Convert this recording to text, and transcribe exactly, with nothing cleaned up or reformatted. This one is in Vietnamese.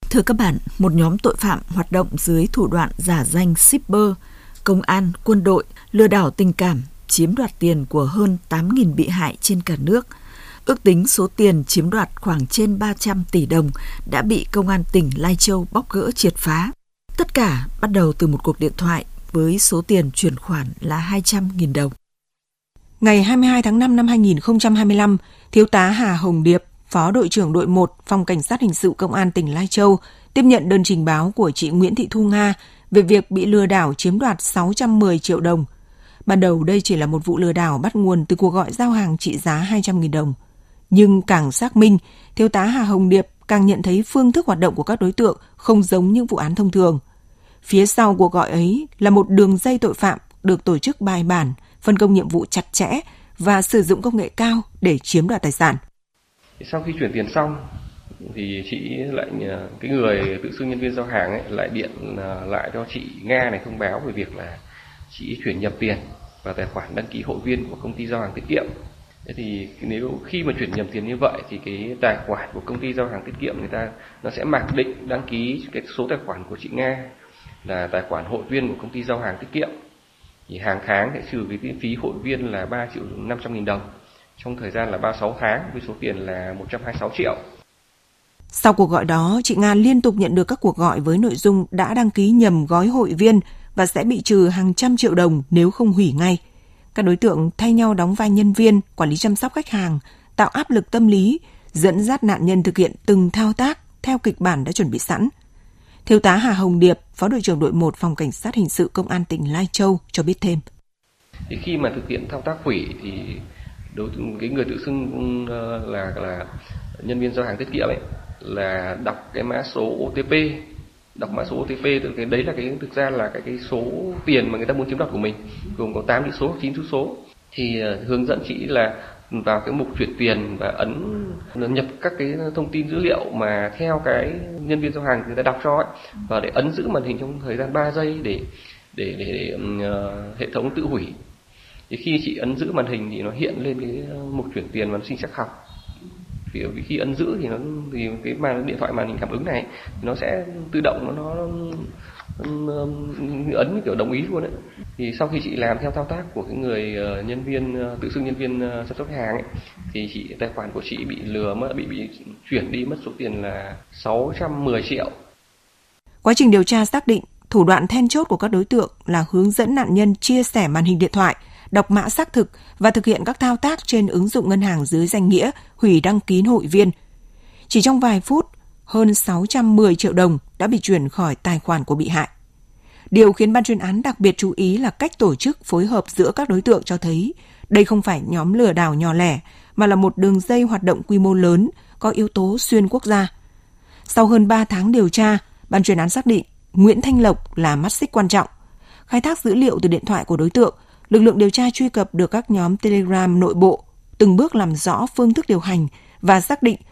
Thưa các bạn, một nhóm tội phạm hoạt động dưới thủ đoạn giả danh shipper, công an, quân đội, lừa đảo tình cảm, chiếm đoạt tiền của hơn tám nghìn bị hại trên cả nước. Ước tính số tiền chiếm đoạt khoảng trên ba trăm tỷ đồng đã bị Công an tỉnh Lai Châu bóc gỡ triệt phá. Tất cả bắt đầu từ một cuộc điện thoại với số tiền chuyển khoản là hai trăm nghìn đồng. Ngày hai mươi hai tháng năm năm hai nghìn không trăm hai mươi lăm, Thiếu tá Hà Hồng Điệp, Phó đội trưởng đội một, Phòng Cảnh sát Hình sự Công an tỉnh Lai Châu, tiếp nhận đơn trình báo của chị Nguyễn Thị Thu Nga về việc bị lừa đảo chiếm đoạt sáu trăm mười triệu đồng. Ban đầu đây chỉ là một vụ lừa đảo bắt nguồn từ cuộc gọi giao hàng trị giá hai trăm nghìn đồng. Nhưng càng xác minh, Thiếu tá Hà Hồng Điệp càng nhận thấy phương thức hoạt động của các đối tượng không giống những vụ án thông thường. Phía sau cuộc gọi ấy là một đường dây tội phạm được tổ chức bài bản, phân công nhiệm vụ chặt chẽ và sử dụng công nghệ cao để chiếm đoạt tài sản. Sau khi chuyển tiền xong thì chị lại cái người tự xưng nhân viên giao hàng ấy lại điện lại cho chị Nga này thông báo về việc là chị chuyển nhập tiền vào tài khoản đăng ký hội viên của công ty giao hàng tiết kiệm. Thế thì nếu khi mà chuyển nhầm tiền như vậy thì cái tài khoản của công ty giao hàng tiết kiệm người ta nó sẽ mặc định đăng ký cái số tài khoản của chị Nga là tài khoản hội viên của công ty giao hàng tiết kiệm. Thì hàng tháng sẽ trừ cái phí hội viên là ba triệu năm trăm nghìn đồng trong thời gian là ba mươi sáu tháng với số tiền là một trăm hai mươi sáu triệu. Sau cuộc gọi đó, chị Nga liên tục nhận được các cuộc gọi với nội dung đã đăng ký nhầm gói hội viên và sẽ bị trừ hàng trăm triệu đồng nếu không hủy ngay. Các đối tượng thay nhau đóng vai nhân viên, quản lý chăm sóc khách hàng, tạo áp lực tâm lý, dẫn dắt nạn nhân thực hiện từng thao tác theo kịch bản đã chuẩn bị sẵn. Thiếu tá Hà Hồng Điệp, Phó đội trưởng đội một, Phòng Cảnh sát Hình sự Công an tỉnh Lai Châu cho biết thêm. Thì khi mà thực hiện thao tác hủy thì đối cái người tự xưng là là nhân viên giao hàng tiết kiệm ấy là đọc cái mã số ô tê pê, đọc mã số ô tê pê, cái đấy là cái thực ra là cái cái số tiền mà người ta muốn chiếm đoạt của mình, gồm có tám chữ số hoặc chín chữ số. Thì uh, hướng dẫn chị là vào cái mục chuyển tiền và ấn nhập các cái thông tin dữ liệu mà theo cái nhân viên giao hàng người ta đọc cho ấy, và để ấn giữ màn hình trong thời gian ba giây để để để, để uh, hệ thống tự hủy. Thì khi chị ấn giữ màn hình thì nó hiện lên cái mục chuyển tiền và nó sinh trắc học. Vì khi ấn giữ thì nó thì cái màn điện thoại màn hình cảm ứng này thì nó sẽ tự động nó nó, nó ấn kiểu đồng ý luôn đấy. Thì sau khi chị làm theo thao tác của cái người nhân viên tự xưng nhân viên chăm sóc khách hàng ấy, thì chị tài khoản của chị bị lừa mất bị bị chuyển đi mất số tiền là sáu trăm mười triệu. Quá trình điều tra xác định thủ đoạn then chốt của các đối tượng là hướng dẫn nạn nhân chia sẻ màn hình điện thoại, đọc mã xác thực và thực hiện các thao tác trên ứng dụng ngân hàng dưới danh nghĩa hủy đăng ký hội viên. Chỉ trong vài phút, hơn sáu trăm mười triệu đồng đã bị chuyển khỏi tài khoản của bị hại. Điều khiến ban chuyên án đặc biệt chú ý là cách tổ chức phối hợp giữa các đối tượng cho thấy đây không phải nhóm lừa đảo nhỏ lẻ mà là một đường dây hoạt động quy mô lớn, có yếu tố xuyên quốc gia. Sau hơn ba tháng điều tra, ban chuyên án xác định Nguyễn Thanh Lộc là mắt xích quan trọng. Khai thác dữ liệu từ điện thoại của đối tượng, lực lượng điều tra truy cập được các nhóm Telegram nội bộ, từng bước làm rõ phương thức điều hành và xác định